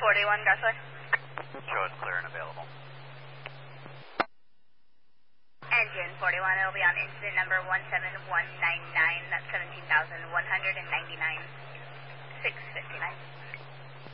41, Gasway. Show us clear and available. Engine 41, it'll be on incident number 17199.